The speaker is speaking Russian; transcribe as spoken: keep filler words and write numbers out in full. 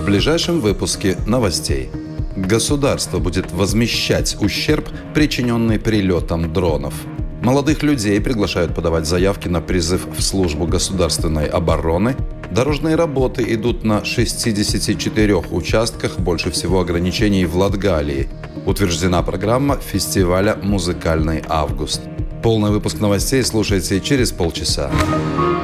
В ближайшем выпуске новостей. Государство будет возмещать ущерб, причиненный прилетом дронов. Молодых людей приглашают подавать заявки на призыв в службу государственной обороны. Дорожные работы идут на шестидесяти четырёх участках, больше всего ограничений в Латгалии. Утверждена программа фестиваля «Музыкальный август». Полный выпуск новостей слушайте через полчаса.